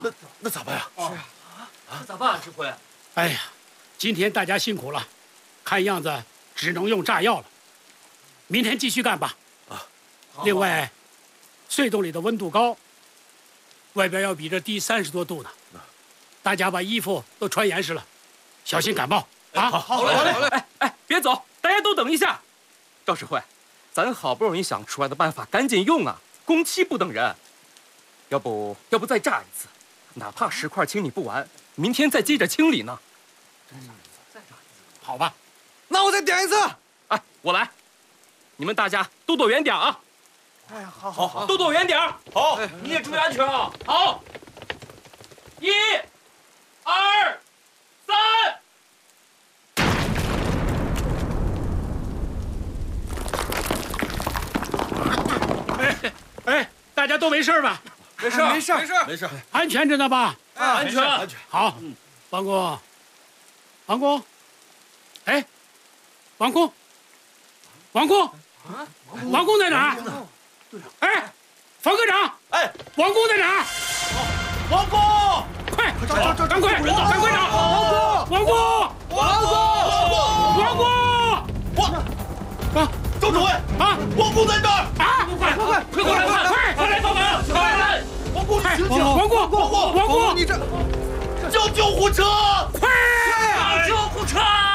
那咋办呀？ 是啊，那咋办啊，指挥？ 哎呀，今天大家辛苦了，看样子只能用炸药了。明天继续干吧。啊，另外，隧洞里的温度高，外边要比这低30多度呢。大家把衣服都穿严实了，小心感冒啊！ 好嘞！哎，别走，大家都等一下。赵指挥，咱好不容易想出来的办法，赶紧用啊！工期不等人。要不再炸一次，哪怕10块清理不完，明天再接着清理呢。 好吧， 那我再点一次。 哎，我来，你们大家都躲远点啊！ 哎呀，好， 都躲远点。 好，你也注意安全啊！ 好，1、2、3。 哎，大家都没事吧？ 没事， 安全着呢吧？ 安全。 好，王工，哎，王工在哪儿？哎，冯科长， 哎， 王工在哪儿？ 王工， 快，赶快找！王工！ 周指挥啊， 王工在这儿啊！快来帮忙！快来！ 王工， 王工， 你这叫救护车！